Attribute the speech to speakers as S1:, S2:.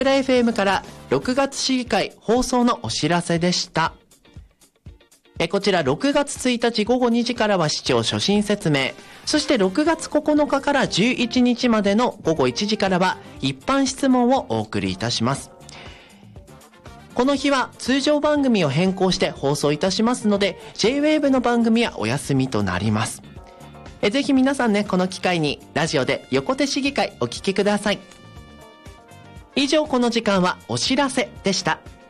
S1: ラ FM から6月市議会放送のお知らせでした。こちら6月1日午後2時からは市長所信説明、そして6月9日から11日までの午後1時からは一般質問をお送りいたします。この日は通常番組を変更して放送いたしますので J-WAVE の番組はお休みとなります。ぜひ皆さんね、この機会にラジオで横手市議会お聞きください。以上、この時間はお知らせでした。